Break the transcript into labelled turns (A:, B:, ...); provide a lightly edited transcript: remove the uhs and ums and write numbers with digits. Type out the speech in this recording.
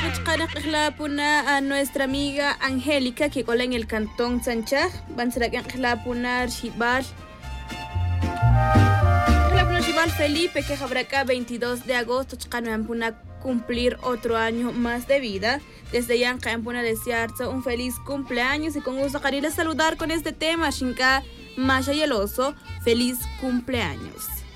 A: a nuestra amiga Angélica que cola en el cantón Sanchaj. Van a Shibal Felipe que habrá 22 de agosto cumplir otro año más de vida. Desde ya en desearse un feliz cumpleaños y con gusto quería saludar con este tema Shinka Masha y el oso. Feliz cumpleaños.